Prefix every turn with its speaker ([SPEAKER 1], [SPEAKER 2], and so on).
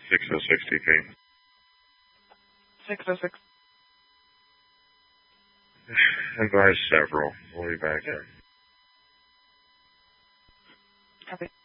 [SPEAKER 1] 606 TP.
[SPEAKER 2] 606.
[SPEAKER 1] Advise several. We'll be back in.
[SPEAKER 2] Copy.